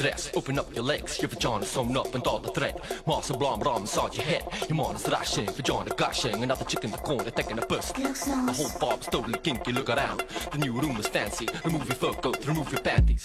dress, open up your legs, your vagina sewn up and all the thread. Massa blam blam inside your head. Your man is rushing, vagina gushing, another chick in the corner taking a bust. The whole bob's totally kinky, look around. The new room is fancy. Remove your fur coat, remove your panties.